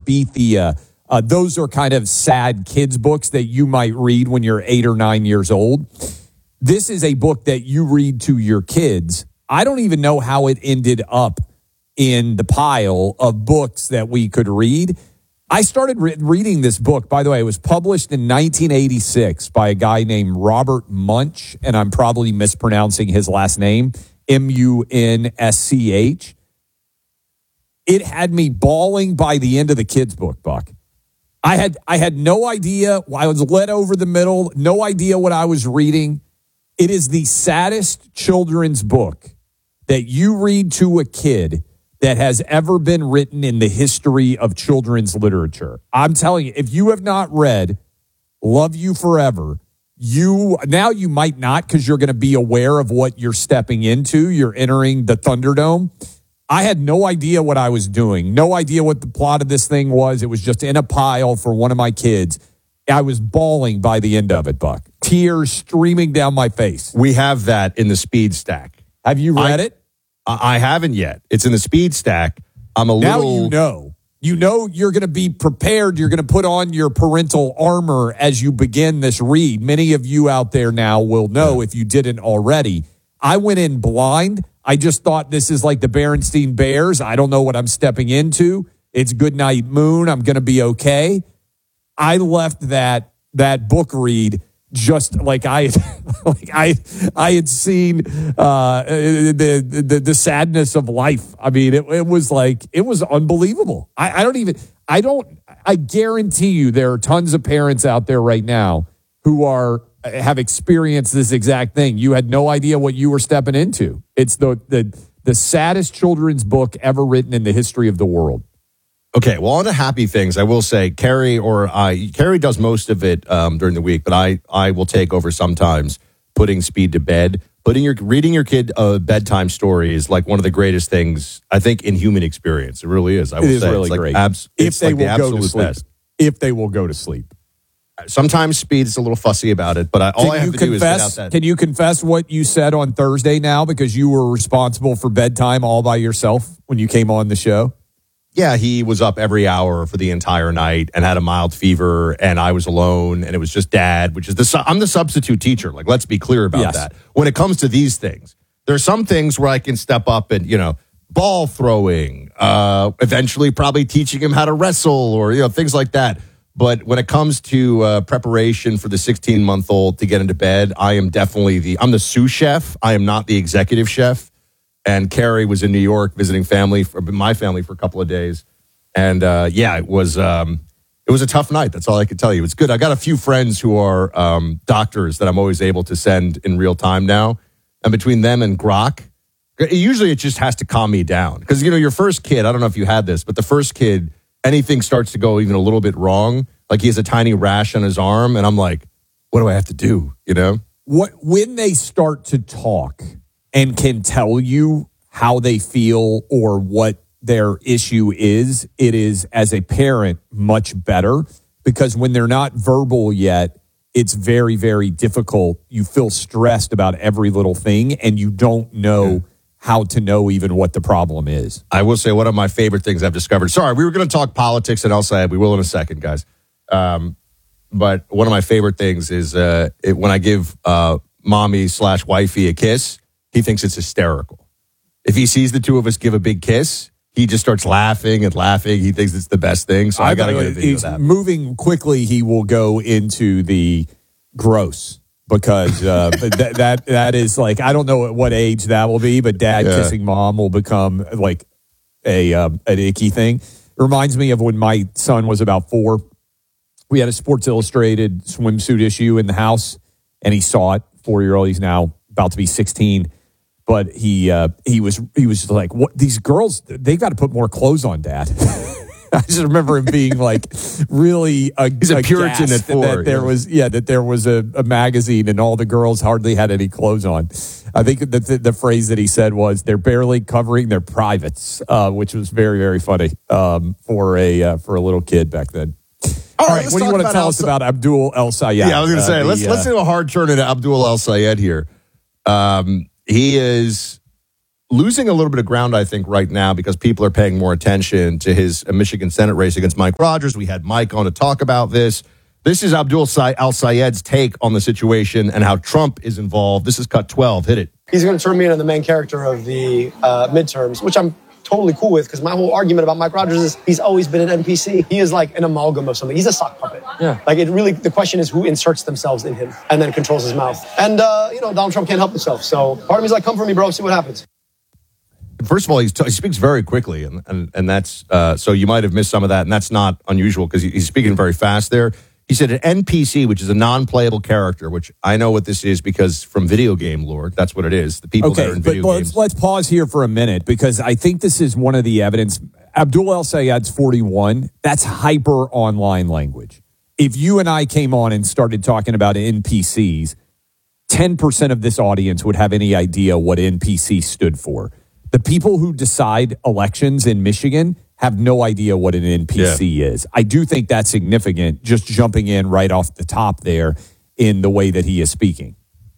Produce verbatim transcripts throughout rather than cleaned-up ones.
Bethia. Uh, those are kind of sad kids books that you might read when you're eight or nine years old. This is a book that you read to your kids. I don't even know how it ended up in the pile of books that we could read. I started re- reading this book. By the way, it was published in nineteen eighty-six by a guy named Robert Munsch, and I'm probably mispronouncing his last name, M U N S C H. It had me bawling by the end of the kids' book, Buck. I had I had no idea. I was led over the middle, no idea what I was reading. It is the saddest children's book that you read to a kid that has ever been written in the history of children's literature. I'm telling you, if you have not read Love You Forever, you now you might not, because you're going to be aware of what you're stepping into. You're entering the Thunderdome. I had no idea what I was doing, no idea what the plot of this thing was. It was just in a pile for one of my kids. I was bawling by the end of it, Buck. Tears streaming down my face. We have that in the Speed Stack. Have you read I, it? I haven't yet. It's in the Speed Stack. I'm a now little... Now you know. You know you're going to be prepared. You're going to put on your parental armor as you begin this read. Many of you out there now will know if you didn't already. I went in blind. I just thought this is like the Berenstain Bears. I don't know what I'm stepping into. It's Goodnight Moon. I'm going to be okay. I left that that book read just like I like I I had seen uh, the, the the sadness of life. I mean, it, it was like it was unbelievable. I, I don't even I don't I guarantee you there are tons of parents out there right now who are have experienced this exact thing. You had no idea what you were stepping into. It's the the the saddest children's book ever written in the history of the world. Okay, well, on to happy things, I will say Carrie or I, Carrie does most of it um, during the week, but I, I will take over sometimes putting Speed to bed. Putting your reading your kid a bedtime story is like one of the greatest things, I think, in human experience. It really is. I will it is say. really it's like great. Abs- if it's they like will the go to sleep. Best. If they will go to sleep. Sometimes Speed is a little fussy about it, but I, all can I have you to confess, do is get out that. Can you confess what you said on Thursday now because you were responsible for bedtime all by yourself when you came on the show? Yeah, he was up every hour for the entire night and had a mild fever, and I was alone, and it was just Dad, which is the su- I'm the substitute teacher. Like, let's be clear about yes. that. When it comes to these things, there are some things where I can step up and, you know, ball throwing, uh, eventually probably teaching him how to wrestle or, you know, things like that. But when it comes to uh, preparation for the sixteen-month-old to get into bed, I am definitely the, I'm the sous chef. I am not the executive chef. And Carrie was in New York visiting family, for my family, for a couple of days. And, uh, yeah, it was um, it was a tough night. That's all I could tell you. It's good. I got a few friends who are um, doctors that I'm always able to send in real time now. And between them and Grok, usually it just has to calm me down. Because, you know, your first kid, I don't know if you had this, but the first kid, anything starts to go even a little bit wrong. Like he has a tiny rash on his arm. And I'm like, what do I have to do, you know? What when they start to talk and can tell you how they feel or what their issue is, it is, as a parent, much better. Because when they're not verbal yet, it's very, very difficult. You feel stressed about every little thing, and you don't know yeah. how to know even what the problem is. I will say one of my favorite things I've discovered. Sorry, we were going to talk politics and El Sayed. We will in a second, guys. Um, but one of my favorite things is uh, it, when I give uh, mommy slash wifey a kiss, he thinks it's hysterical. If he sees the two of us give a big kiss, he just starts laughing and laughing. He thinks it's the best thing. So I, I got to get a video of that. Moving quickly, he will go into the gross because uh, that, that that is like, I don't know at what age that will be, but dad yeah. kissing mom will become like a um, an icky thing. It reminds me of when my son was about four. We had a Sports Illustrated swimsuit issue in the house, and he saw it. Four-year-old, he's now about to be sixteen. But he uh, he was he was just like, what, these girls, they got to put more clothes on, Dad. I just remember him being like really a, he's a Puritan at four. That there yeah. was yeah that there was a, a magazine and all the girls hardly had any clothes on. I think that the, the phrase that he said was they're barely covering their privates, uh, which was very very funny um, for a uh, for a little kid back then. All, all right, right what do you want to tell us about Abdul El Sayed? Yeah, I was going to say uh, let's the, let's uh, do a hard turn into Abdul El Sayed here. Um, he is losing a little bit of ground, I think, right now because people are paying more attention to his Michigan Senate race against Mike Rogers. We had Mike on to talk about this. This is Abdul Al-Sayed's take on the situation and how Trump is involved. This is cut twelve. Hit it. He's going to turn me into the main character of the uh, midterms, which I'm totally cool with because my whole argument about Mike Rogers is he's always been an N P C. He is like an amalgam of something. He's a sock puppet. Yeah. Like it really, the question is who inserts themselves in him and then controls his mouth. And, uh, you know, Donald Trump can't help himself. So part of me is like, come for me, bro, see what happens. First of all, he's t- he speaks very quickly, and and, and that's uh, so you might have missed some of that, and that's not unusual because he, he's speaking very fast there. He said an N P C, which is a non-playable character, which I know what this is because from video game lore, that's what it is. The people okay, that are in but video let's, games. Let's pause here for a minute because I think this is one of the evidence. Abdul El-Sayed's forty-one. That's hyper online language. If you and I came on and started talking about N P Cs, ten percent of this audience would have any idea what N P C stood for. The people who decide elections in Michigan have no idea what an N P C yeah. is. I do think that's significant, just jumping in right off the top there in the way that he is speaking.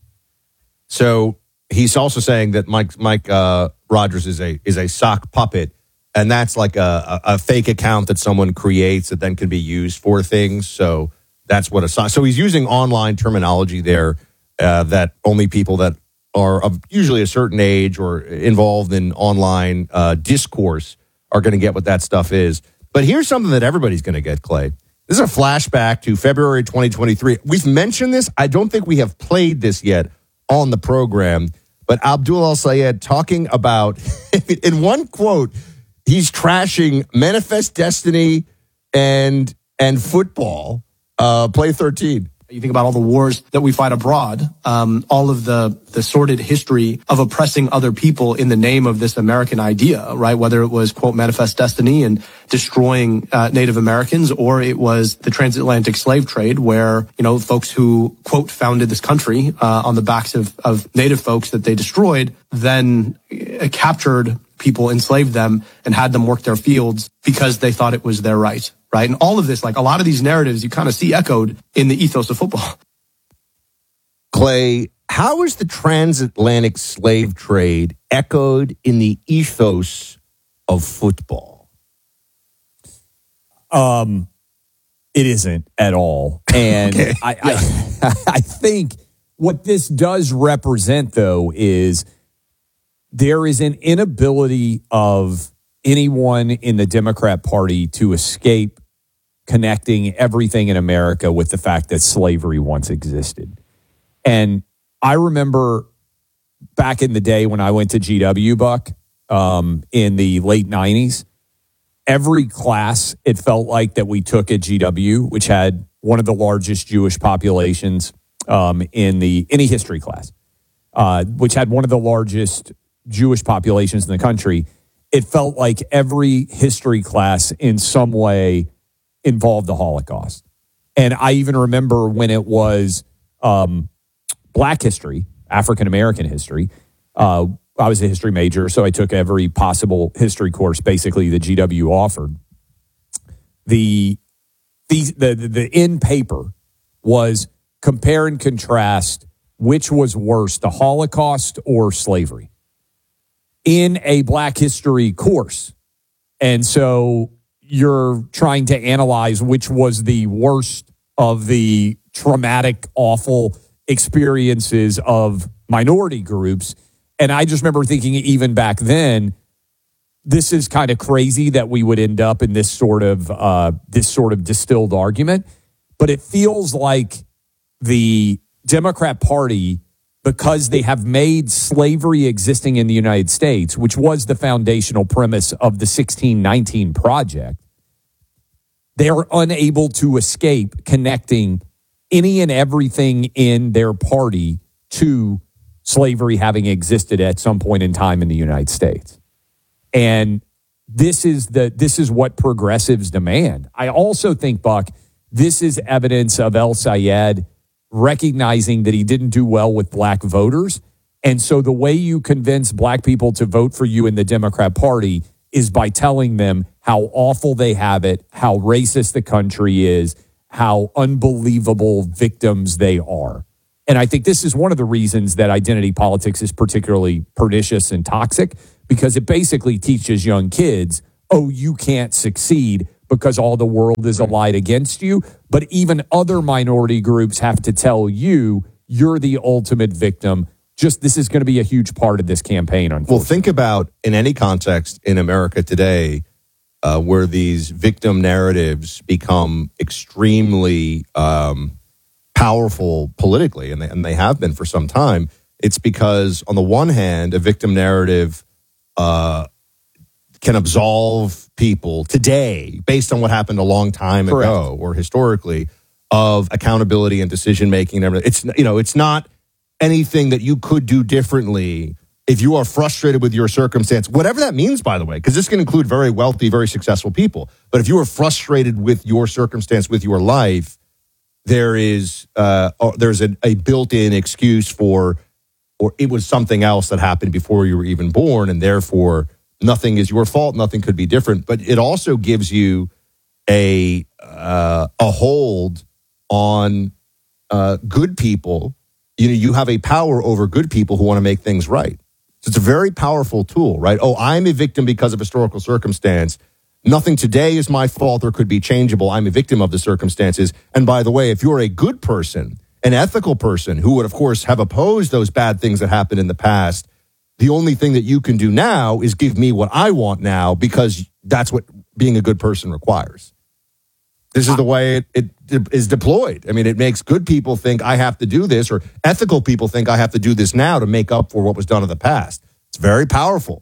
So he's also saying that Mike Mike uh, Rogers is a is a sock puppet, and that's like a, a, a fake account that someone creates that then can be used for things. So that's what a sock. So he's using online terminology there uh, that only people that are of usually a certain age or involved in online uh, discourse are going to get what that stuff is. But here's something that everybody's going to get, Clay. This is a flashback to February twenty twenty-three. We've mentioned this. I don't think we have played this yet on the program. But Abdul El-Sayed talking about, in one quote, he's trashing Manifest Destiny and and football. Uh, play thirteen. You think about all the wars that we fight abroad, um, all of the, the sordid history of oppressing other people in the name of this American idea, right? Whether it was, quote, Manifest Destiny and destroying uh, Native Americans, or it was the transatlantic slave trade where, you know, folks who, quote, founded this country uh, on the backs of, of Native folks that they destroyed, then uh, captured people, enslaved them, and had them work their fields because they thought it was their right. Right. And all of this, like a lot of these narratives, you kind of see echoed in the ethos of football. Clay, how is the transatlantic slave trade echoed in the ethos of football? Um, it isn't at all. And okay. I, I, I think what this does represent, though, is there is an inability of anyone in the Democrat Party to escape connecting everything in America with the fact that slavery once existed. And I remember back in the day when I went to G W, Buck, um, in the late nineties, every class it felt like that we took at G W, which had one of the largest Jewish populations um, in the any history class, uh, which had one of the largest Jewish populations in the country. It felt like every history class in some way involved the Holocaust. And I even remember when it was um, Black history, African-American history. Uh, I was a history major, so I took every possible history course basically the G W offered. The, the, the, the in paper was compare and contrast which was worse, the Holocaust or slavery, in a Black history course. And so you're trying to analyze which was the worst of the traumatic, awful experiences of minority groups. And I just remember thinking even back then, this is kind of crazy that we would end up in this sort of uh, this sort of distilled argument. But it feels like the Democrat Party, because they have made slavery existing in the United States, which was the foundational premise of the sixteen nineteen Project, they are unable to escape connecting any and everything in their party to slavery having existed at some point in time in the United States. And this is the this is what progressives demand. I also think, Buck, this is evidence of El-Sayed recognizing that he didn't do well with Black voters. And so the way you convince Black people to vote for you in the Democrat Party is by telling them how awful they have it, how racist the country is, how unbelievable victims they are. And I think this is one of the reasons that identity politics is particularly pernicious and toxic, because it basically teaches young kids, oh, you can't succeed because all the world is allied against you. But even other minority groups have to tell you you're the ultimate victim. Just this is going to be a huge part of this campaign, unfortunately. Well, think about in any context in America today uh, where these victim narratives become extremely um, powerful politically, and they, and they have been for some time. It's because, on the one hand, a victim narrative uh, can absolve people today, based on what happened a long time Correct. ago or historically, of accountability and decision making. And everything. It's you know, it's not anything that you could do differently if you are frustrated with your circumstance, whatever that means, by the way, because this can include very wealthy, very successful people. But if you are frustrated with your circumstance, with your life, there is uh, there's a, a built-in excuse for, or it was something else that happened before you were even born, and therefore nothing is your fault. Nothing could be different. But it also gives you a uh, a hold on uh, good people. You know, you have a power over good people who want to make things right. So it's a very powerful tool, right? Oh, I'm a victim because of historical circumstance. Nothing today is my fault or could be changeable. I'm a victim of the circumstances. And by the way, if you're a good person, an ethical person who would, of course, have opposed those bad things that happened in the past, the only thing that you can do now is give me what I want now, because that's what being a good person requires. This is the way it, it is deployed. I mean, it makes good people think I have to do this, or ethical people think I have to do this now to make up for what was done in the past. It's very powerful.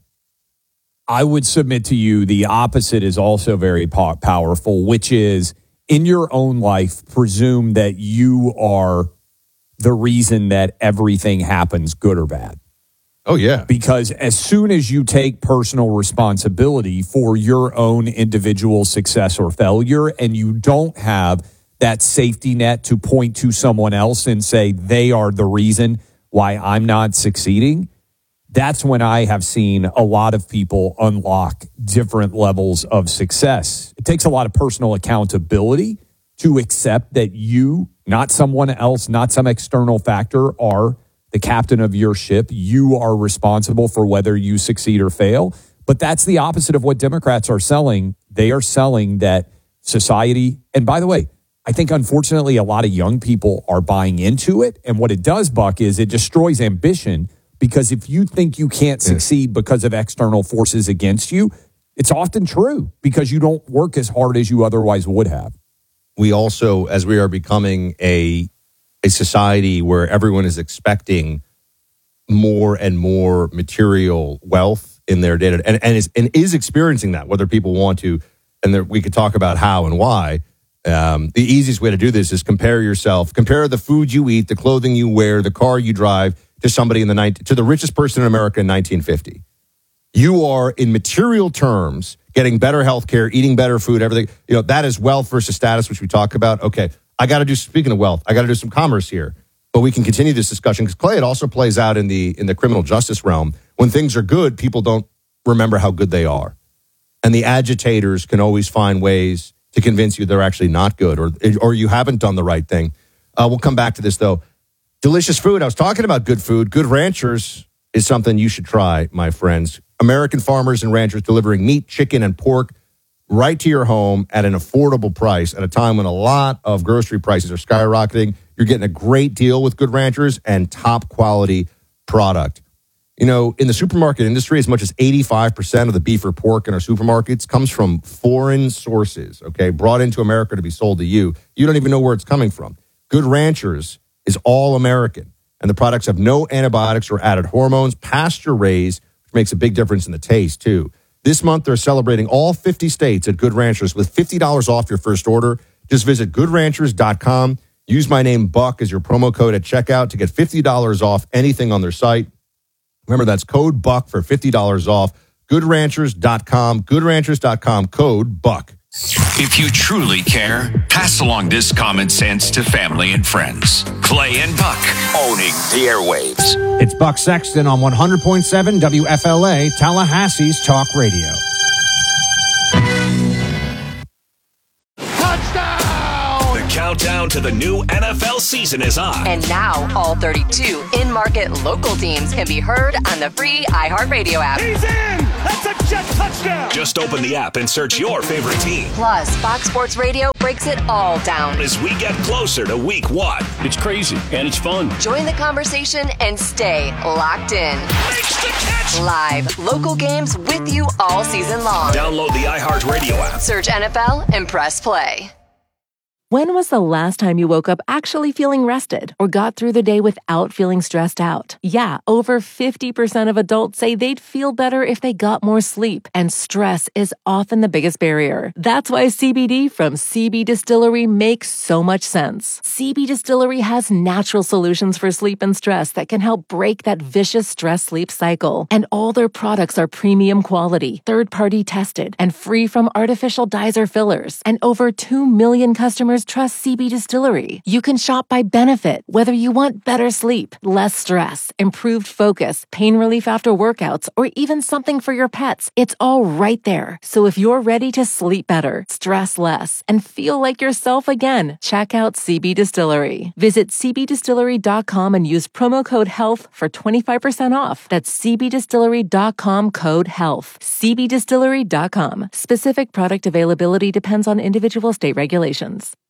I would submit to you the opposite is also very po- powerful, which is in your own life, presume that you are the reason that everything happens, good or bad. Oh, yeah. Because as soon as you take personal responsibility for your own individual success or failure, and you don't have that safety net to point to someone else and say they are the reason why I'm not succeeding, that's when I have seen a lot of people unlock different levels of success. It takes a lot of personal accountability to accept that you, not someone else, not some external factor, are the captain of your ship. You are responsible for whether you succeed or fail. But that's the opposite of what Democrats are selling. They are selling that society, and by the way, I think unfortunately a lot of young people are buying into it. And what it does, Buck, is it destroys ambition, because if you think you can't succeed because of external forces against you, it's often true because you don't work as hard as you otherwise would have. We also, as we are becoming a a society where everyone is expecting more and more material wealth in their data, and, and, is, and is experiencing that, whether people want to, and there, we could talk about how and why. Um, the easiest way to do this is compare yourself, compare the food you eat, the clothing you wear, the car you drive to somebody in the nineteen to the richest person in America in nineteen fifty. You are, in material terms, getting better health care, eating better food, everything. You know, that is wealth versus status, which we talk about. Okay, I got to do, speaking of wealth, I got to do some commerce here. But we can continue this discussion because, Clay, it also plays out in the in the criminal justice realm. When things are good, people don't remember how good they are. And the agitators can always find ways to convince you they're actually not good, or or you haven't done the right thing. Uh, we'll come back to this, though. Delicious food. I was talking about good food. Good Ranchers is something you should try, my friends. American farmers and ranchers delivering meat, chicken, and pork right to your home at an affordable price at a time when a lot of grocery prices are skyrocketing. You're getting a great deal with Good Ranchers and top quality product. You know, in the supermarket industry, as much as eighty-five percent of the beef or pork in our supermarkets comes from foreign sources, okay, brought into America to be sold to you. You don't even know where it's coming from. Good Ranchers is all American, and the products have no antibiotics or added hormones, pasture raised, which makes a big difference in the taste, too. This month, they're celebrating all fifty states at Good Ranchers with fifty dollars off your first order. Just visit good ranchers dot com. Use my name, Buck, as your promo code at checkout to get fifty dollars off anything on their site. Remember, that's code BUCK for fifty dollars off. good ranchers dot com. good ranchers dot com, code BUCK. If you truly care, pass along this common sense to family and friends. Clay and Buck, owning the airwaves. It's Buck Sexton on one hundred point seven W F L A, Tallahassee's Talk Radio. countdown to the new N F L season is on. And now, all thirty-two in-market local teams can be heard on the free iHeartRadio app. He's in! That's a jet touchdown! Just open the app and search your favorite team. Plus, Fox Sports Radio breaks it all down as we get closer to week one. It's crazy, and it's fun. Join the conversation and stay locked in. Makes the catch! Live, local games with you all season long. Download the iHeartRadio app. Search N F L and press play. When was the last time you woke up actually feeling rested or got through the day without feeling stressed out? Yeah, over fifty percent of adults say they'd feel better if they got more sleep, and stress is often the biggest barrier. That's why C B D from C B Distillery makes so much sense. C B Distillery has natural solutions for sleep and stress that can help break that vicious stress-sleep cycle. And all their products are premium quality, third-party tested, and free from artificial dyes or fillers. And over two million customers trust C B Distillery. You can shop by benefit, whether you want better sleep, less stress, improved focus, pain relief after workouts, or even something for your pets. It's all right there. So if you're ready to sleep better, stress less, and feel like yourself again, check out C B Distillery. Visit c b distillery dot com and use promo code HEALTH for twenty-five percent off. That's c b distillery dot com code HEALTH. c b distillery dot com. Specific product availability depends on individual state regulations.